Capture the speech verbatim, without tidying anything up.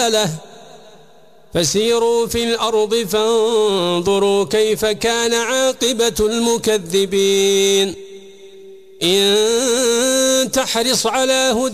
له فسيروا في الأرض فانظروا كيف كان عاقبة المكذبين إن تحرص على هدى